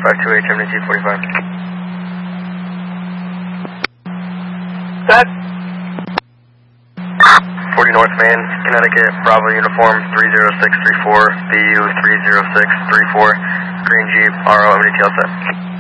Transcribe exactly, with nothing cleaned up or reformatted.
five two eight, Gemini G forty-five. Set. forty North Main, Connecticut, Bravo Uniform three zero six three four, B U three zero six three four, Green Jeep, R O, M D T L set.